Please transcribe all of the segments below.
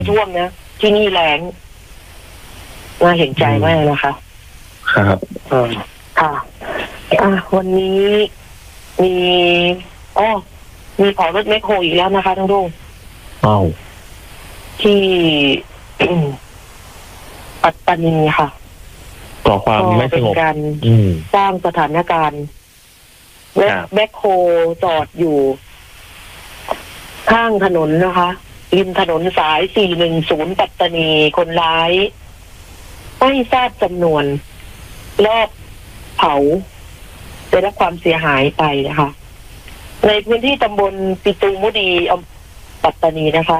ท่วมนะที่นี่แรงน่าเห็นใจมากนะคะครับค่ะวันนี้มีมีเผารถแมคโครอีกแล้วนะคะทั้งทุ่งที่ปัตตานีค่ะก่อความไม่สงบการสร้างสถานการณ์รถแมคโครจอดอยู่ข้างถนนนะคะริมถนนสาย410ปัตตานีคนร้ายไม่ทราบจำนวนรอบเผาได้รับความเสียหายไปนะคะในพื้นที่ตำบลปิตูมุดีปัตตานีนะคะ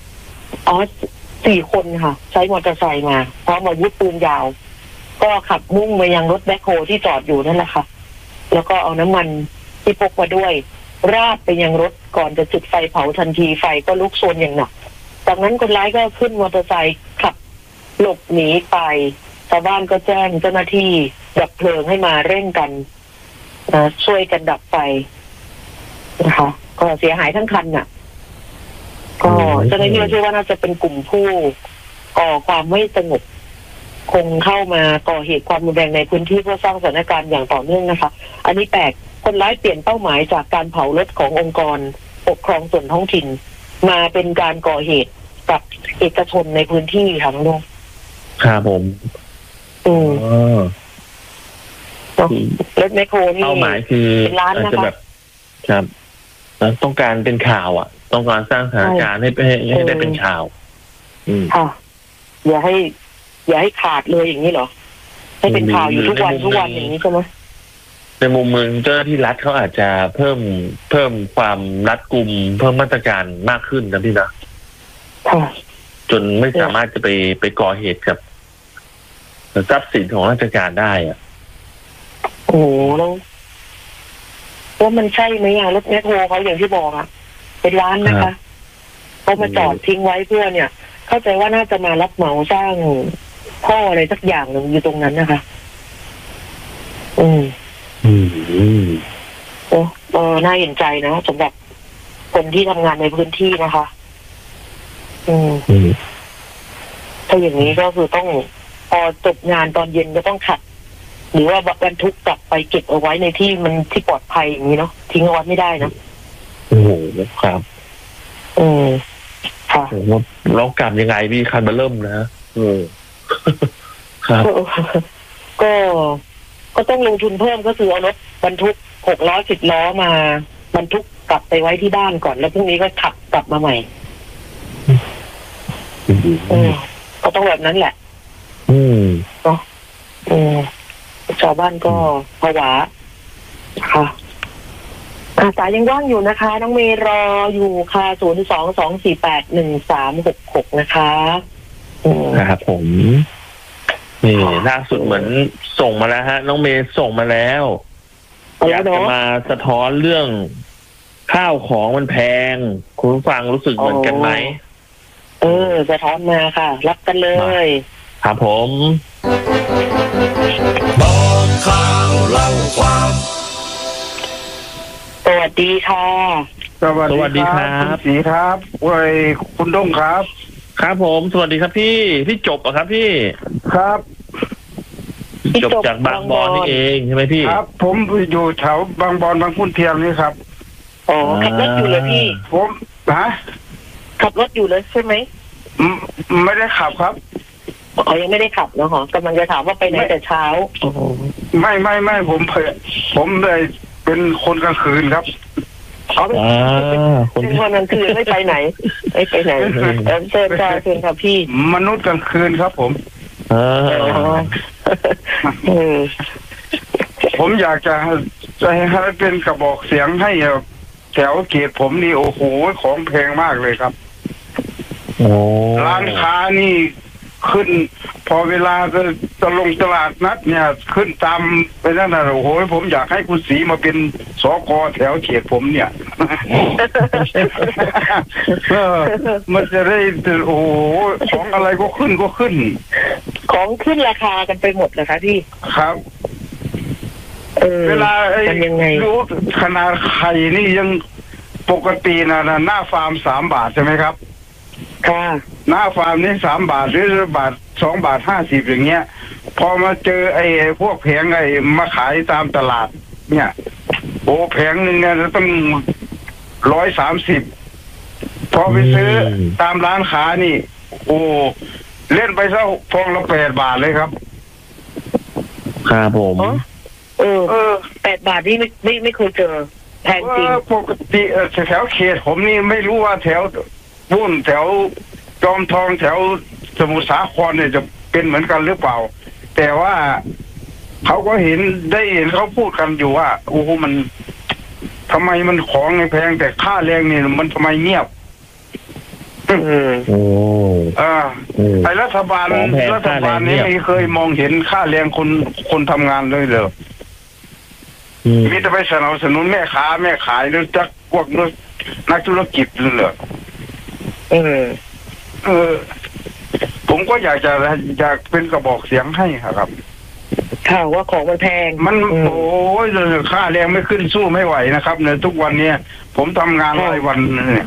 4 คนค่ะใช้มอเตอร์ไซค์มาพร้อมอาวุธปืนยาวก็ขับมุ่งไปยังรถแบ็คโฮที่จอดอยู่นั่นแหละค่ะแล้วก็เอาน้ำมันที่พกมาด้วยราดไปยังรถก่อนจะจุดไฟเผาทันทีไฟก็ลุกโชนอย่างหนักจากนั้นคนร้ายก็ขึ้นมอเตอร์ไซค์ขับหลบหนีไปชาวบ้านก็แจ้งเจ้าหน้าที่ดับเพลิงให้มาเร่งกันช่วยกันดับไฟนะคะก็เสียหายทั้งคันน่ะก็เจ้าหน้าที่เชื่อว่าน่าจะเป็นกลุ่มผู้ก่อความไม่สงบคงเข้ามาก่อเหตุความรุนแรงในพื้นที่เพื่อสร้างสถานการณ์อย่างต่อเนื่องนะคะอันนี้แปลกคนร้ายเปลี่ยนเป้าหมายจากการเผารถขององค์กรปกครองส่วนท้องถิ่นมาเป็นการก่อเหตุกับเอกชนในพื้นที่ค่ะน้องครับผมรถแมคโครนี่เป้าหมายคือร้านนะคะแบบครับต้องการเป็นข่าวต้องการสร้างสถานการณ์ให้ได้เป็นข่าวค่ะอย่าให้ขาดเลยอย่างนี้เหรอให้เป็นข่าวอยู่ทุกวันอย่างนี้ใช่ไหมในมุมเมืองเจ้าหน้าที่รัฐเขาอาจจะเพิ่มความรัดกุมเพิ่มมาตรการมากขึ้นนะพี่นะจนไม่สามารถจะไปก่อเหตุกับทรัพย์สินของราชการได้โอ้โหแล้วว่ามันใช่ไหมรถแมคโครเขาอย่างที่บอกเป็นร้านนะคะเขามาจอดทิ้งไว้เพื่อเนี่ยเข้าใจว่าน่าจะมารับเหมาสร้างข้ออะไรสักอย่างหนึ่งอยู่ตรงนั้นนะคะน่าเห็นใจนะสำหรับคนที่ทำงานในพื้นที่นะคะถ้าอย่างนี้ก็คือต้องพอจบงานตอนเย็นก็ต้องขับหรือว่าบรรทุกกลับไปเก็บเอาไว้ในที่มันที่ปลอดภัยอย่างนี้เนาะทิ้งเอาไว้ไม่ได้นะโอ้โหครับค่ะแล้วกลับยังไงพี่คันมาเริ่มนะครับก็ต้องลงทุนเพิ่มก็คือเอารถบรรทุก6 ล้อ10 ล้อมาบรรทุกกลับไปไว้ที่บ้านก่อนแล้วพรุ่งนี้ก็ขับกลับมาใหม่ก็ต้องแบบนั้นแหละเนาะชาวบ้านก็ผวาค่ะสายยังว่างอยู่นะคะน้องเมย์รออยู่ค่ะ02-248-1366นะคะครับผมนี่ล่าสุดเหมือนส่งมาแล้วฮะน้องเมย์ส่งมาแล้วอยากจะมาสะท้อนเรื่องข้าวของมันแพงคุณฟังรู้สึกเหมือนกันไหมสะท้อนมาค่ะรับกันเลยครับผมบอกข่าวเล่าความสวัสดีค่ะสวัสดีครับคุณศรีครับคุณด้งครับครับผมสวัสดีครับพี่จบครับพี่ครับจบจากบางบอนนี่เองใช่ไหมพี่ครับผมอยู่แถวบางบอนบางขุนเทียมนี่ครับขับรถอยู่เลยพี่ผมขับรถอยู่เลยใช่ไหมไม่ได้ขับครับยังไม่ได้ขับเนาะกำลังจะถามว่าไปไหนแต่เช้าไม่ผมเลยเป็นคนกลางคืนครับเป็นคนกลางคืนไม่ไปไหนเชิญค่ะพี่มนุษย์กลางคืนครับผมผมอยากจะให้เป็นกระบอกเสียงให้แถวเขตผมนี่โอ้โหของแพงมากเลยครับร้านค้านี่ขึ้นพอเวลาจะลงตลาดนัดเนี่ยขึ้นตามไปนั่นน่ะโอ้โหผมอยากให้คุณศรีมาเป็นสก.แถวเขตผมเนี่ยมันจะได้โอ้โหของอะไรก็ขึ้นของขึ้นราคากันไปหมดเลยคะพี่ครับเวลารู้ขนาดไข่นี่ยังปกตินะหน้าฟาร์ม3 บาทใช่ไหมครับค่ะหน้าฟาร์มนี่3 บาทหรือ2 บาท 50อย่างเงี้ยพอมาเจอไอ้พวกแผงไอ้มาขายตามตลาดเนี่ยโอ้แผงหนึ่งเนี่ยต้อง130พอไปซื้อตามร้านค้านี่โอ้เล่นไปซะฟองละ8 บาทเลยครับครับผม 8 บาทนี่ไม่เคยเจอแพงจริงปกติแถวเขตผมนี่ไม่รู้ว่าแถววุ่นแถวจอมทองแถวสมุทรสาครเนี่ยจะเป็นเหมือนกันหรือเปล่าแต่ว่าเขาก็เห็นเขาพูดกันอยู่ว่าโอ้โหมันทำไมมันของแพงแต่ค่าแรงเนี่ยมันทำไมเงียบไอ้รัฐบาลนี้ไม่เคยมองเห็นค่าแรงคนทำงานเลยเหรอมีแต่ไปสนับสนุนแม่ขายหรือจักพวกนักธุรกิจเลยเหรอผมก็อยากเป็นกระบอกเสียงให้ครับข่าวว่าของมันแพงมันโอ้ยค่าแรงไม่ขึ้นสู้ไม่ไหวนะครับเนี่ยทุกวันนี้ผมทำงานรายวันเนี่ย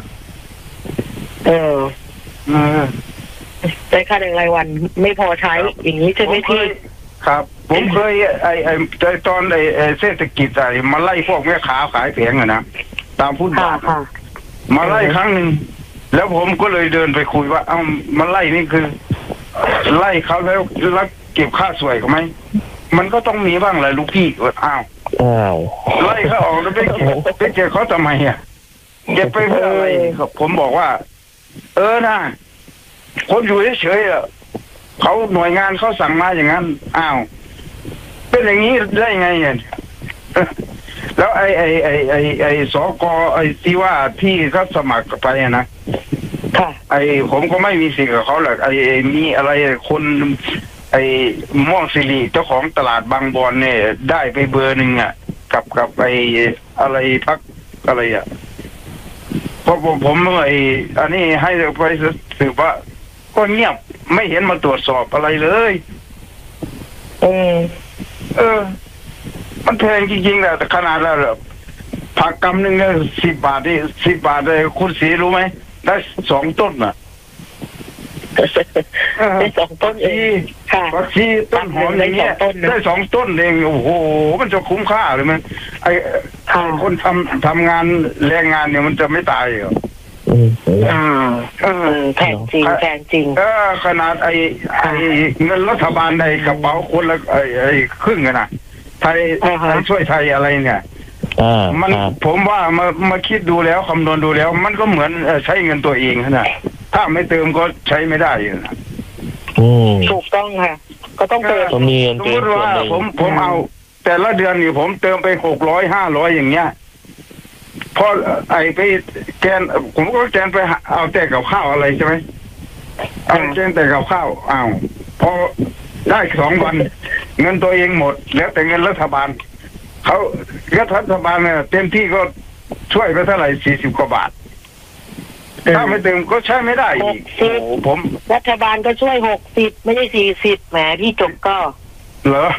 ได้ค่าแรงรายวันไม่พอใช้อย่างนี้ใช่ไหมพี่ครับผมเคยตอนเศรษฐกิจมาไล่พวกแม่ค้าขายแผงนะตามพูดมาไล่ครั้งหนึ่งแล้วผมก็เลยเดินไปคุยว่ามาไล่นี่คือไล่เขาแล้วเก็บค่าสวยเขาไหมมันก็ต้องมีบ้างแหละลูกพี่ไล่เขาออกแล้วไปเก็บเขาทำไมเก็บไปเพื่ออะไรผมบอกว่านะคนอยู่เฉยๆเขาหน่วยงานเขาสั่งมาอย่างนั้นเป็นอย่างนี้ได้ไงแล้วไอ้สกที่ว่าที่เขาสมัครไปนะผมก็ไม่มีสิทธิ์กับเขาหรอกมีอะไรคนม่วงสิริเจ้าของตลาดบางบอนเนี่ยได้ไปเบอร์หนึ่งกับอะไรพักอะไรเพราะผมอันนี้ให้ไปสืบว่าก็เงียบไม่เห็นมาตรวจสอบอะไรเลยมันแพงจริงๆแหละแต่ขนาดแล้วผักกำหนึ่งเนี่ย10 บาทนี่10 บาทเลยคุณสีรู้ไหมได้2 ต้นได้2 ต้นเองผักชีต้นหอมอย่างเงี้ยได้2 ต้นเองโอ้โหมันจะคุ้มค่าหรือมันคนทำงานแรงงานเนี่ยมันจะไม่ตายเหรอแพงจริงขนาดเงินรัฐบาลในกระเป๋าคนละครึ่งนะไทยช่วยไทยอะไรเนี่ยมันผมว่ามาคิดดูแล้วคำนวณดูแล้วมันก็เหมือนใช้เงินตัวเองนะถ้าไม่เติมก็ใช้ไม่ได้นะถูกต้องค่ะก็ต้องเติมสมมติว่าผมเอาแต่ละเดือนนี่ผมเติมไป600-500อย่างเงี้ยพอไปแกนผมก็แกนไปเอาแต่กับข้าวอะไรใช่ไหมเอาแกนแต่กับข้าวพอได้2 วันเงินตัวเองหมดแล้วแต่เงินรัฐบาลเขารัฐบาลเนี่ยเต็มที่ก็ช่วยไปเท่าไหร่40 กว่าบาทถ้าไม่เติมก็ใช้ไม่ได้อีกผมรัฐบาลก็ช่วย60ไม่ใช่40แหมพี่จบก็เหรอ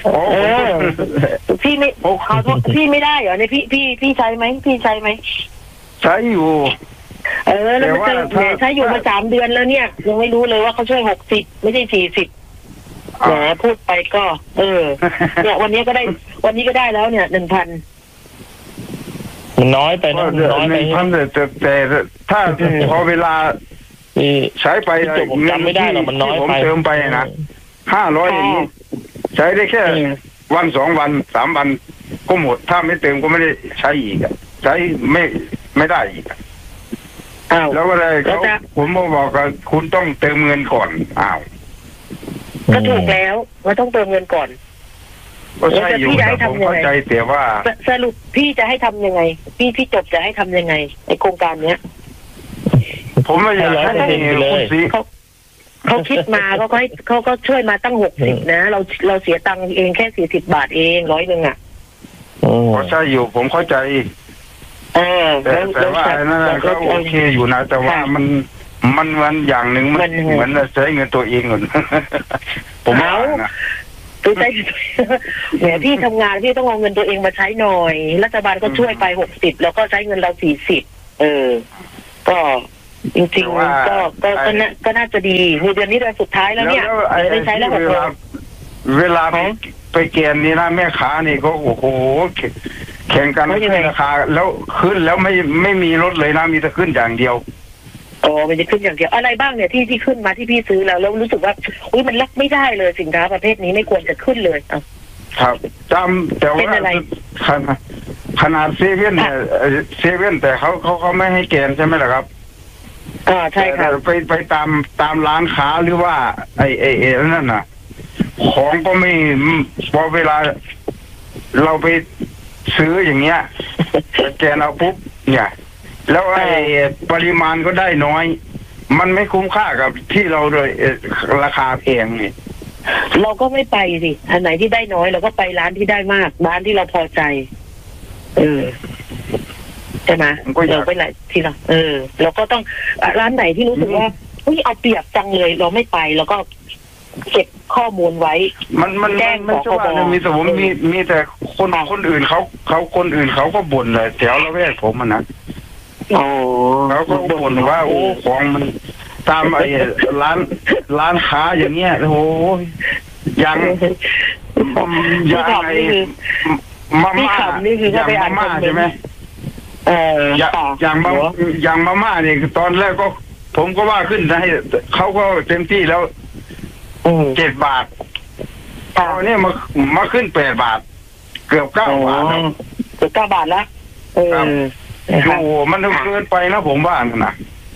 พี่ไม่พี่ไม่ได้เหรอเนี่ยพี่ใช้ไหมพี่ใช้ไหมใช้อยู่แล้วมันใช้อยู่มา3 เดือนแล้วเนี่ยยังไม่รู้เลยว่าเขาช่วย60ไม่ใช่40แหมพูดไปก็เนี่ยวันนี้ก็ได้แล้วเนี่ย 1,000 มันน้อยไปนะน้อยไปแต่ถ้าพอเวลาใช้ไปจำไม่ได้หรอกมันน้อยไปผมเติมไปนะ500อย่างนี้ใช้ได้แค่วัน2 วัน3 วันก็หมดถ้าไม่เติมก็ไม่ได้ใช้อีกใช้ไม่ได้อีกแล้วอะไรผมบอกว่าคุณต้องเติมเงินก่อนก็ถูกแล้วว่าต้องเติมเงินก่อนแล้วพี่จะให้ทำยังไงแต่ว่าสรุปพี่จะให้ทำยังไงพี่จบจะให้ทำยังไงในโครงการเนี้ยผมไม่อยากให้คุณสีเขาคิดมาเขาก็ช่วยมาตั้ง60นะเราเสียตังค์เองแค่40 บาทเอง100 ใช่อยู่ผมเข้าใจแต่ว่านั่นก็โอเคอยู่นะแต่ว่ามันอย่างหนึ่งมันเหมือนใช้เงินตัวเองเหมือนผมเอาตัวใจเนี่ยพี่ทำงานพี่ต้องเอาเงินตัวเองมาใช้หน่อยรัฐบาลก็ช่วยไป60แล้วก็ใช้เงินเรา40ก็จริงๆก็น่าจะดีเดือนนี้เดือนสุดท้ายแล้วเนี่ยได้ใช้แล้วเวลาไปเกณฑ์นี่นะแม่ค้านี่ก็โอ้โหแข่งกันขึ้นราคาแล้วขึ้นแล้วไม่มีลดเลยนะมีแต่ขึ้นอย่างเดียวมันจะขึ้นอย่างเดียวอะไรบ้างเนี่ยที่ขึ้นมาที่พี่ซื้อแล้วรู้สึกว่าอุ้ยมันรับไม่ได้เลยสินค้าประเภทนี้ไม่ควรจะขึ้นเลยครับแต่ว่าขนาดเซเว่นเนี่ยเซเว่นแต่เขาไม่ให้เกณฑ์ใช่ไหมล่ะครับใช่ครับไปตามร้านค้าหรือว่าไอ้นั่นน่ะของก็ไม่พอเวลาเราไปซื้ออย่างเงี้ยแกนเอาปุ๊บเนี่ยแล้วไอ้ปริมาณก็ได้น้อยมันไม่คุ้มค่ากับที่เราโดยราคาแพงนี่เราก็ไม่ไปสิอันไหนที่ได้น้อยเราก็ไปร้านที่ได้มากร้านที่เราพอใจใช่ไหมเราไปไหนที่เราก็ต้องร้านไหนที่รู้สึกว่าเอาเปรียบจังเลยเราไม่ไปแล้วก็เก็บข้อมูลไว้มันแจ้งไม่ใช่ว่ามีแต่ผมมีแต่คนอื่นเขาคนอื่นเขาก็บ่นเลยแถวละแวกผมมันนะเขาก็บ่นว่าโอ้ของมันตามไอ้ร้านค้าอย่างเงี้ยโอ้ยังไอ้มาม่าอย่างมาม่าใช่ไหมอย่างมาม่าเนี่ยตอนแรกก็ผมก็ว่าขึ้นให้เขาก็เต็มที่แล้ว7 บาทตอนนี้มาขึ้น8 บาทเกือบ9 บาทเกือบ9 บาทแล้วโอ้มันเกินไปนะผมว่านะ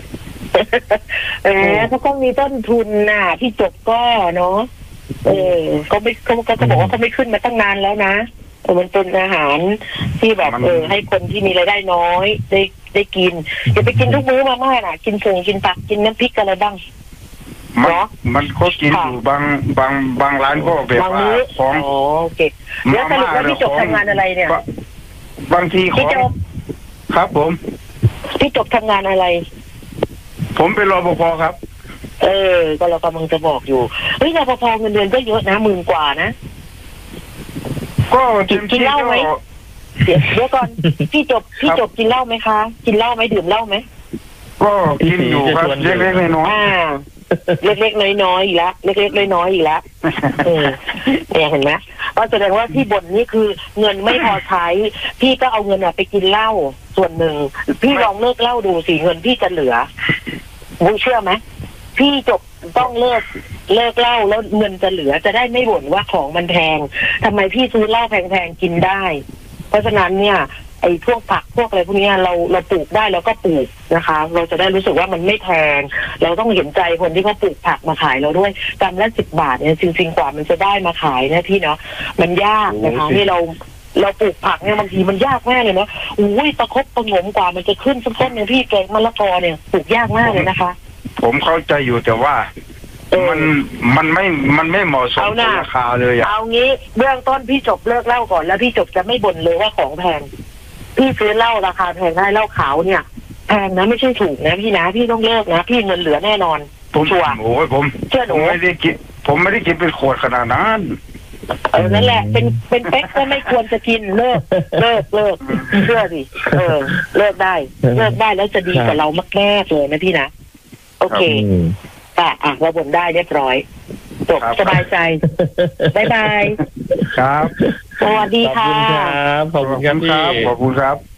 เขาก็มีต้นทุนน่ะที่จบก็เนาะก็ไม่เขาบอกว่าเขาไม่ขึ้นมาตั้งนานแล้วนะมันเป็นอาหารที่แบบให้คนที่มีรายได้น้อยได้กินอย่าไปกินทุกมื้อมาม่าน่ะกินเสริมกินผักกินน้ำพริกอะไรบ้างมันก็กินอยู่บางร้านก็แบบว่าของโอเคแล้วสรุปแล้วพี่จบทำงานอะไรเนี่ยบางทีของครับผมพี่จบทำงานอะไรผมเป็นรปภครับก็เรากำลังจะบอกอยู่รปภเงินเดือนก็เยอะนะ10,000 กว่านะก็กินเหล้าไหมเดี๋ยวก่อนพี่จบกินเหล้าไหมคะกินเหล้าไหมดื่มเหล้าไหมก็กินอยู่ครับเล็กๆน้อยเล็กๆน้อยๆอีกแล้วเล็กๆน้อยๆอีกแล้วเนี่ยเห็นไหมก็แสดงว่าที่บ่นนี่คือเงินไม่พอใช้พี่ก็เอาเงินไปกินเหล้าส่วนหนึ่งพี่ลองเลิกเหล้าดูสิเงินพี่จะเหลือมึงเชื่อไหมพี่จบต้องเลิกเหล้าแล้วเงินจะเหลือจะได้ไม่บ่นว่าของมันแพงทำไมพี่ซื้อเหล้าแพงๆกินได้เพราะฉะนั้นเนี่ยไอ้พวกผักพวกอะไรพวกนี้เราปลูกได้แล้วก็ปลูกนะคะเราจะได้รู้สึกว่ามันไม่แพงเราต้องเห็นใจคนที่เขาปลูกผักมาขายเราด้วยกำละ10 บาทเนี่ยจริงๆกว่ามันจะได้มาขายนะพี่เนาะมันยากนะคะที่เราปลูกผักเนี่ยบางทีมันยากมากเลยเนาะประคบประงมกว่ามันจะขึ้นสักต้นเนี่ยพี่แกงมะละกอเนี่ยปลูกยากมากเลยนะคะผมเข้าใจอยู่แต่ว่ามันไม่เหมาะสมกับราคาเลยเอางี้เบื้องต้นพี่จบเลิกเหล้าก่อนแล้วพี่จบจะไม่บ่นเลยว่าของแพงพี่ซื้อเหล้าราคาแพงได้เหล้าขาวเนี่ยแพงนะไม่ใช่ถูกนะพี่นะพี่ต้องเลิกนะพี่เงินเหลือแน่นอนชัวร์ผมเชื่อหนูไม่ได้กินเป็นขวดขนาดนั้นนั่นแหละเป็นเป๊กก็ไม่ควรจะกินเลิกเชื่อดิเลิกได้แล้วจะดีกับเรามากๆเลยนะพี่นะโอเคเราบ่นได้เรียบร้อยจบสบายใจบ๊ายบายครับสวัสดีค่ะขอบคุณครับพี่ขอบคุณครับ